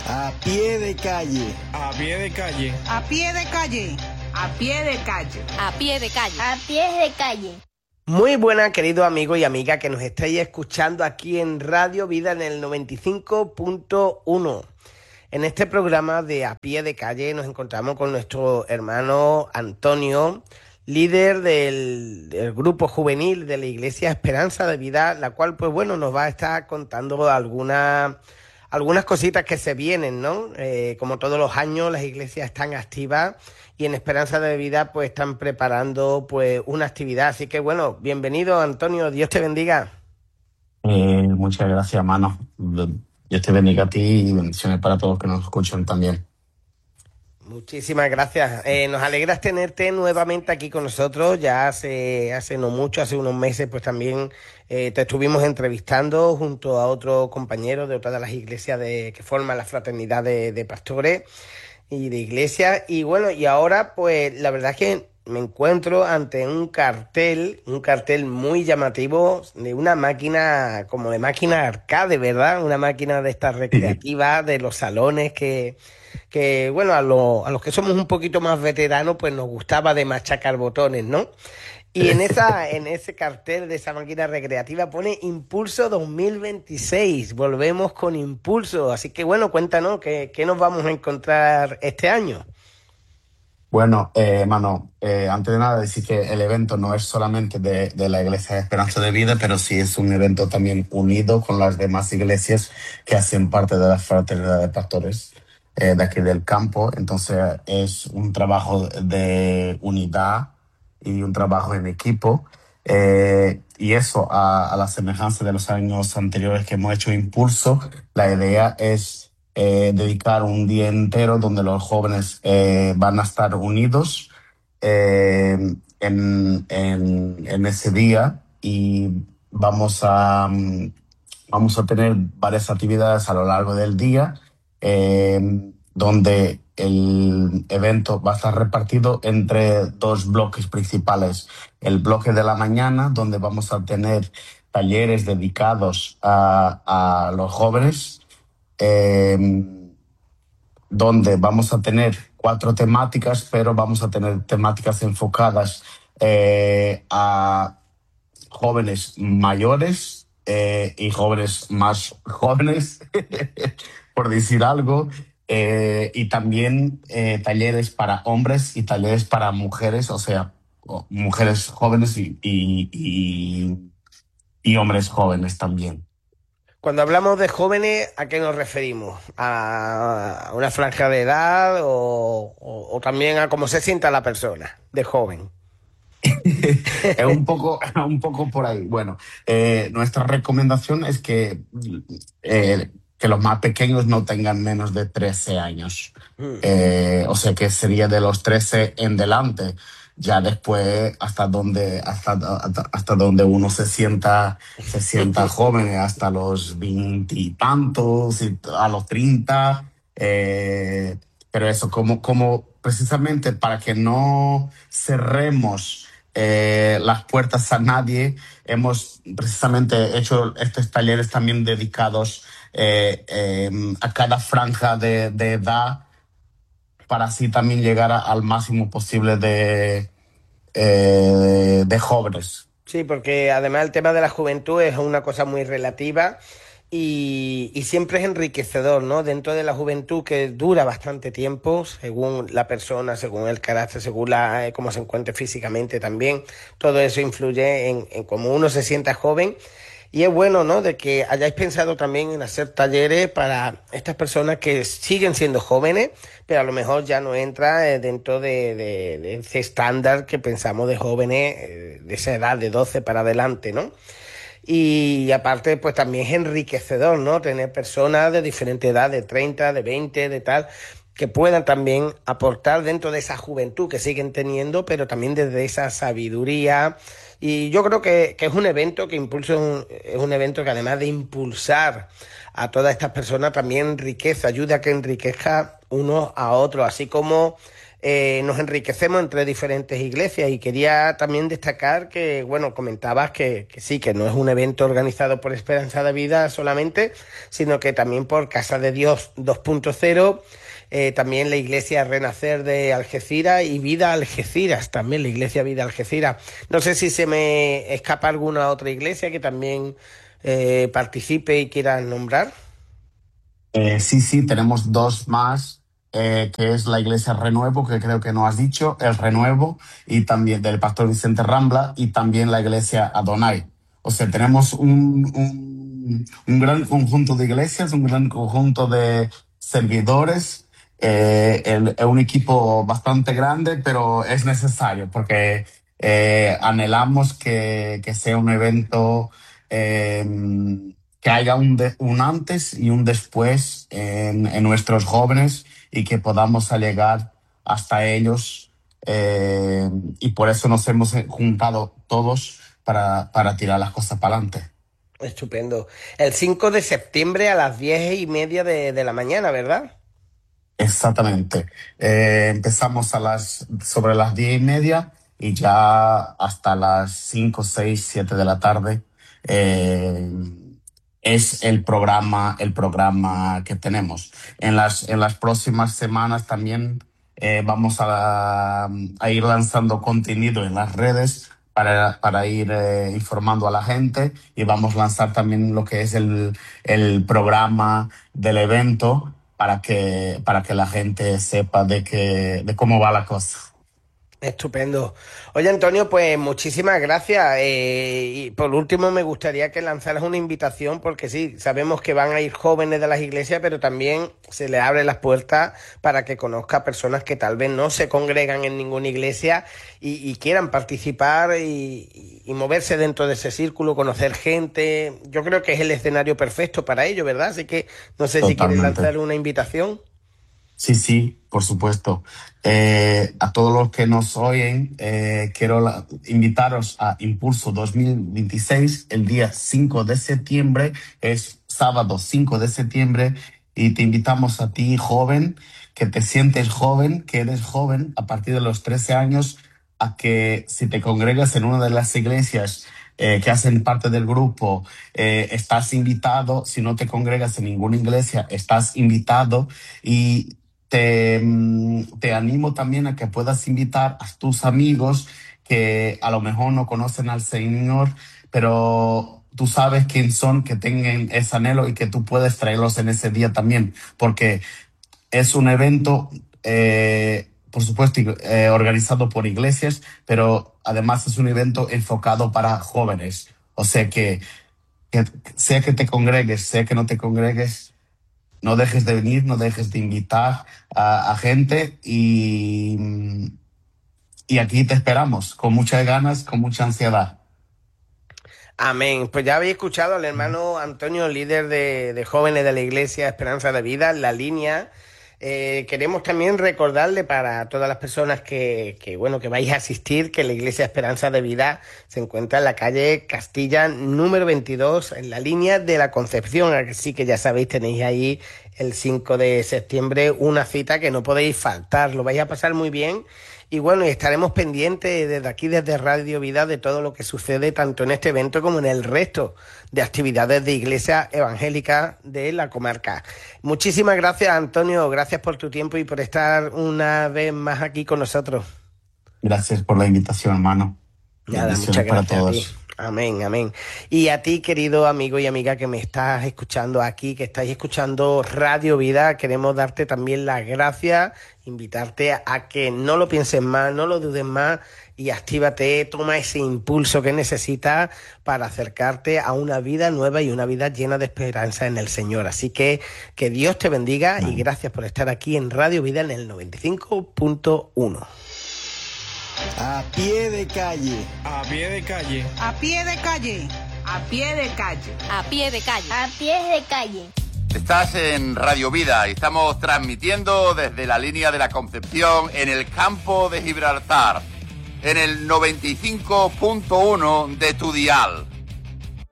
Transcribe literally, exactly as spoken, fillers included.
A pie de calle. A pie de calle. A pie de calle. A pie de calle. A pie de calle. A pie de calle. Muy buenas, queridos amigos y amigas que nos estáis escuchando aquí en Radio Vida en el noventa y cinco punto uno. En este programa de A Pie de Calle nos encontramos con nuestro hermano Antonio, líder del, del grupo juvenil de la Iglesia Esperanza de Vida, la cual, pues bueno, nos va a estar contando algunas, algunas cositas que se vienen, ¿no? Eh, como todos los años, las iglesias están activas y en Esperanza de Vida, pues están preparando, pues, una actividad. Así que, bueno, bienvenido, Antonio, Dios te bendiga. Eh, muchas gracias, hermano. Dios te bendiga a ti y bendiciones para todos los que nos escuchan también. Muchísimas gracias. Eh, nos alegra tenerte nuevamente aquí con nosotros. Ya hace, hace no mucho, hace unos meses, pues también eh, te estuvimos entrevistando junto a otro compañero de otra de las iglesias de, que forman la fraternidad de, de pastores y de iglesias. Y bueno, y ahora pues la verdad es que me encuentro ante un cartel, un cartel muy llamativo de una máquina, como de máquina arcade, ¿verdad? Una máquina de estas recreativas, de los salones que, que bueno, a, lo, a los que somos un poquito más veteranos, pues nos gustaba de machacar botones, ¿no? Y en esa, en ese cartel de esa máquina recreativa pone Impulso dos mil veintiséis, volvemos con Impulso. Así que bueno, cuéntanos, ¿qué, qué nos vamos a encontrar este año? Bueno, eh, hermano, eh, antes de nada decir que el evento no es solamente de, de la Iglesia de Esperanza de Vida, pero sí es un evento también unido con las demás iglesias que hacen parte de la fraternidad de pastores eh, de aquí del campo. Entonces es un trabajo de unidad y un trabajo en equipo. Eh, y eso, a, a la semejanza de los años anteriores que hemos hecho Impulso, la idea es Eh, dedicar un día entero donde los jóvenes eh, van a estar unidos eh, en, en, en ese día y vamos a, um, vamos a tener varias actividades a lo largo del día eh, donde el evento va a estar repartido entre dos bloques principales. El bloque de la mañana, donde vamos a tener talleres dedicados a, a los jóvenes, Eh, donde vamos a tener cuatro temáticas, pero vamos a tener temáticas enfocadas eh, a jóvenes mayores eh, y jóvenes más jóvenes, por decir algo, eh, y también eh, talleres para hombres y talleres para mujeres, o sea, mujeres jóvenes y, y, y, y hombres jóvenes también. Cuando hablamos de jóvenes, ¿a qué nos referimos? ¿A una franja de edad o, o, o también a cómo se sienta la persona de joven? Es un poco, un poco por ahí. Bueno, eh, nuestra recomendación es que, eh, que los más pequeños no tengan menos de trece años. Mm. Eh, o sea que sería de los trece en delante. Ya después hasta donde hasta, hasta, hasta donde uno se sienta se sienta joven, hasta los veintitantos, a los treinta, eh, pero eso como, como precisamente para que no cerremos eh, las puertas a nadie, hemos precisamente hecho estos talleres también dedicados eh, eh, a cada franja de, de edad, para así también llegar a, al máximo posible de, eh, de jóvenes. Sí, porque además el tema de la juventud es una cosa muy relativa y, y siempre es enriquecedor, ¿no? Dentro de la juventud, que dura bastante tiempo, según la persona, según el carácter, según la, eh, cómo se encuentre físicamente también, todo eso influye en, en cómo uno se sienta joven. Y es bueno, ¿no?, de que hayáis pensado también en hacer talleres para estas personas que siguen siendo jóvenes, pero a lo mejor ya no entra dentro de, de, de ese estándar que pensamos de jóvenes de esa edad, de doce para adelante, ¿no? Y aparte, pues también es enriquecedor, ¿no?, tener personas de diferente edad, de treinta, de veinte, de tal, que puedan también aportar dentro de esa juventud que siguen teniendo, pero también desde esa sabiduría. Y yo creo que, que es un evento que impulsa, un, es un evento que además de impulsar a todas estas personas, también enriquece, ayuda a que enriquezca unos a otros, así como eh, nos enriquecemos entre diferentes iglesias. Y quería también destacar que, bueno, comentabas que, que sí, que no es un evento organizado por Esperanza de Vida solamente, sino que también por Casa de Dios dos punto cero, eh, también la Iglesia Renacer de Algeciras y Vida Algeciras, también la Iglesia Vida Algeciras. No sé si se me escapa alguna otra iglesia que también eh, participe y quieras nombrar. Eh, sí, sí, tenemos dos más, eh, que es la Iglesia Renuevo, que creo que no has dicho, el Renuevo, y también del Pastor Vicente Rambla, y también la Iglesia Adonai. O sea, tenemos un, un, un gran conjunto de iglesias, un gran conjunto de servidores, eh, el- es un equipo bastante grande, pero es necesario porque eh, anhelamos que, que sea un evento, eh, que haya un, de- un antes y un después en, en nuestros jóvenes y que podamos llegar hasta ellos. eh, y por eso nos hemos juntado todos para, para tirar las cosas para adelante. Estupendo. El cinco de septiembre a las diez y media de, de la mañana, ¿verdad? Exactamente. Eh, empezamos a las, sobre las diez y media y ya hasta las cinco, seis, siete de la tarde. eh, es el programa, el programa que tenemos. En las, en las próximas semanas también eh, vamos a, a ir lanzando contenido en las redes para, para ir eh, informando a la gente, y vamos a lanzar también lo que es el, el programa del evento para que, para que la gente sepa de, que, de cómo va la cosa. Estupendo. Oye, Antonio, pues muchísimas gracias. Eh, y por último, me gustaría que lanzaras una invitación, porque sí, sabemos que van a ir jóvenes de las iglesias, pero también se les abre las puertas para que conozca personas que tal vez no se congregan en ninguna iglesia y, y quieran participar y, y moverse dentro de ese círculo, conocer gente. Yo creo que es el escenario perfecto para ello, ¿verdad? Así que no sé si quieres Totalmente. lanzar una invitación. Sí, sí, por supuesto. Eh, a todos los que nos oyen, eh, quiero la- invitaros a Impulso dos mil veintiséis, el día cinco de septiembre, es sábado cinco de septiembre, y te invitamos a ti, joven, que te sientes joven, que eres joven a partir de los trece años, a que si te congregas en una de las iglesias eh, que hacen parte del grupo, eh, estás invitado. Si no te congregas en ninguna iglesia, estás invitado. Y te, mm, te animo también a que puedas invitar a tus amigos que a lo mejor no conocen al Señor, pero tú sabes quién son, que tengan ese anhelo, y que tú puedes traerlos en ese día también, porque es un evento, eh, por supuesto, eh, organizado por iglesias, pero además es un evento enfocado para jóvenes. O sea que, que sea que te congregues, sea que no te congregues, no dejes de venir, no dejes de invitar a, a gente, y, y aquí te esperamos con muchas ganas, con mucha ansiedad. Amén. Pues ya habéis escuchado al hermano Antonio, líder de, de jóvenes de la Iglesia Esperanza de Vida, en la línea. Eh, queremos también recordarle para todas las personas que, que, bueno, que vais a asistir, que la Iglesia Esperanza de Vida se encuentra en la calle Castilla número veintidós, en la línea de la Concepción. Así que ya sabéis, tenéis ahí el cinco de septiembre una cita que no podéis faltar. Lo vais a pasar muy bien. Y bueno, y estaremos pendientes desde aquí, desde Radio Vida, de todo lo que sucede tanto en este evento como en el resto de actividades de Iglesia Evangélica de la comarca. Muchísimas gracias, Antonio. Gracias por tu tiempo y por estar una vez más aquí con nosotros. Gracias por la invitación, hermano. Nada, Bendiciones muchas para gracias a ti. todos. Amén, amén. Y a ti, querido amigo y amiga que me estás escuchando aquí, que estáis escuchando Radio Vida, queremos darte también las gracias, invitarte a que no lo pienses más, no lo dudes más y actívate, toma ese impulso que necesitas para acercarte a una vida nueva y una vida llena de esperanza en el Señor. Así que que Dios te bendiga y gracias por estar aquí en Radio Vida en el noventa y cinco punto uno. A pie de calle. A pie de calle. A pie de calle. A pie de calle. A pie de calle. A pies de calle. Estás en Radio Vida y estamos transmitiendo desde la línea de la Concepción en el campo de Gibraltar, en el noventa y cinco punto uno de tu dial.